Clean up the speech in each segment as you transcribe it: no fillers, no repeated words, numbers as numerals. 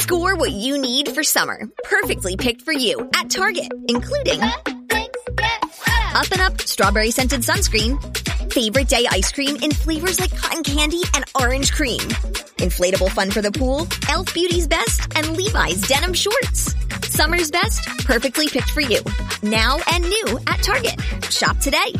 Score what you need for summer, perfectly picked for you at Target, including Up and Up Strawberry Scented Sunscreen, Favorite Day Ice Cream in flavors like cotton candy and orange cream, inflatable fun for the pool, Elf Beauty's Best, and Levi's Denim Shorts. Summer's best, perfectly picked for you. Now and new at Target. Shop today.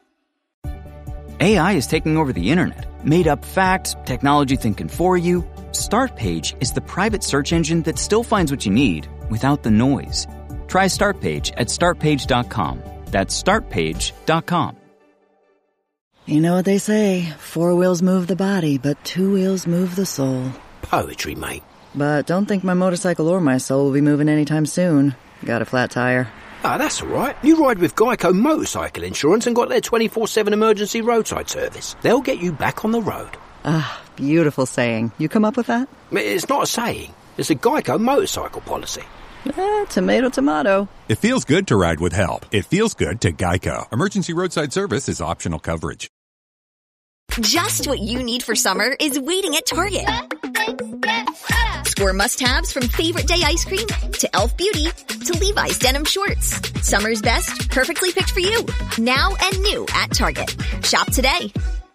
AI is taking over the internet. Made up facts, technology thinking for you. Startpage is the private search engine that still finds what you need without the noise. Try Startpage at startpage.com. That's startpage.com. You know what they say, 4 wheels move the body, but 2 wheels move the soul. Poetry, mate. But don't think my motorcycle or my soul will be moving anytime soon. Got a flat tire. Ah, that's all right. You ride with Geico Motorcycle Insurance and got their 24/7 emergency roadside service. They'll get you back on the road. Ah, beautiful saying. You come up with that? It's not a saying. It's a Geico motorcycle policy. Tomato, tomato. It feels good to ride with help. It feels good to Geico. Emergency roadside service is optional coverage. Just what you need for summer is waiting at Target. Score must-haves from Favorite Day Ice Cream to Elf Beauty to Levi's Denim Shorts. Summer's best, perfectly picked for you. Now and new at Target. Shop today.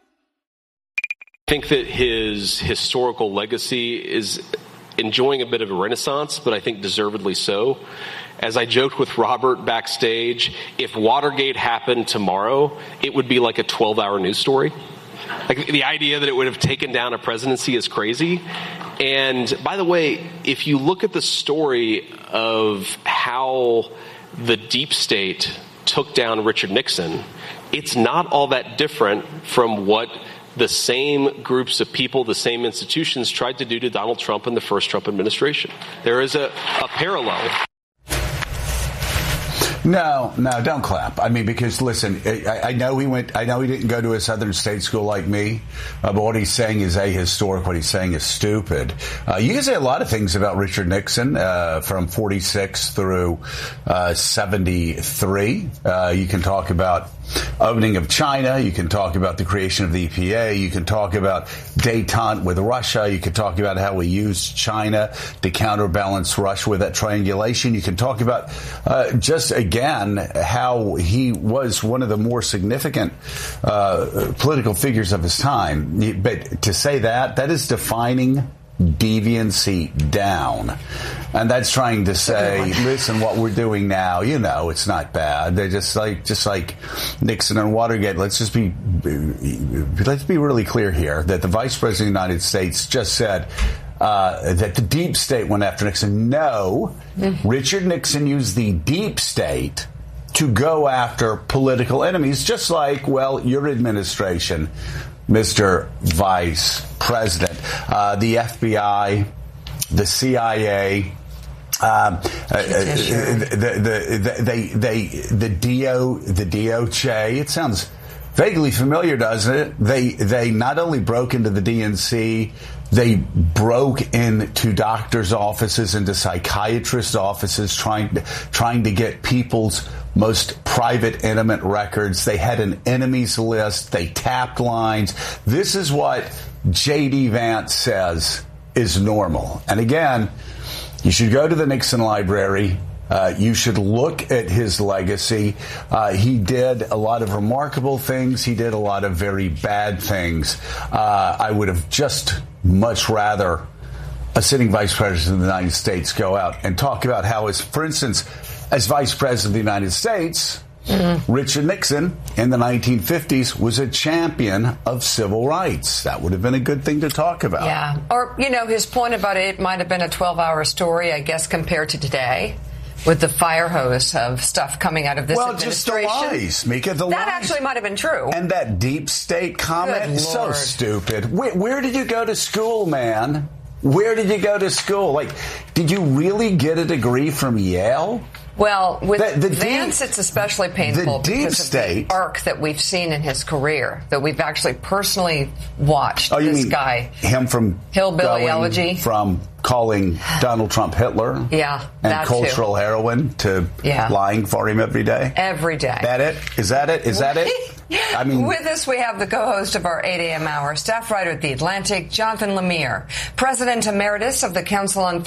I think that his historical legacy is enjoying a bit of a renaissance, but I think deservedly so. As I joked with Robert backstage, if Watergate happened tomorrow, it would be like a 12-hour news story. Like, the idea that it would have taken down a presidency is crazy. And by the way, if you look at the story of how the deep state took down Richard Nixon, it's not all that different from what the same groups of people, the same institutions tried to do to Donald Trump in the first Trump administration. There is a parallel. No, don't clap. I mean, because listen, I know he didn't go to a Southern state school like me, but what he's saying is ahistoric. What he's saying is stupid. You can say a lot of things about Richard Nixon from 46 through 73. You can talk about opening of China. You can talk about the creation of the EPA. You can talk about détente with Russia. You can talk about how we used China to counterbalance Russia with that triangulation. You can talk about just again how he was one of the more significant political figures of his time. But to say that is defining deviancy down. And that's trying to say, listen, what we're doing now, it's not bad. They're just like Nixon and Watergate. Let's be really clear here that the Vice President of the United States just said that the deep state went after Nixon. No, Richard Nixon used the deep state to go after political enemies, just like, your administration, Mr. Vice President, the FBI, the CIA, the DOJ. It sounds vaguely familiar, doesn't it? They not only broke into the DNC, they broke into doctors' offices, into psychiatrists' offices, trying to get people's most private, intimate records. They had an enemies list. They tapped lines. This is what J.D. Vance says is normal. And again, you should go to the Nixon Library. You should look at his legacy. He did a lot of remarkable things. He did a lot of very bad things. I would have just much rather a sitting vice president of the United States go out and talk about how, for instance, as vice president of the United States, Richard Nixon in the 1950s was a champion of civil rights. That would have been a good thing to talk about. Yeah. Or, his point about it might have been a 12-hour story, I guess, compared to today, with the fire hose of stuff coming out of this administration. Just the lies, Mika, the lies. That actually might have been true. And that deep state comment, so stupid. Where did you go to school, man? Where did you go to school? Did you really get a degree from Yale? Well, with Vance, it's especially painful because of the arc that we've seen in his career, that we've actually personally watched. Oh, you this mean guy, him from Hillbilly Elegy, from calling Donald Trump Hitler, and cultural heroin to lying for him every day. Every day. That it? Is that it? Is that it? I mean, with us, we have the co-host of our 8 a.m. hour, staff writer at The Atlantic, Jonathan Lemire, President Emeritus of the Council on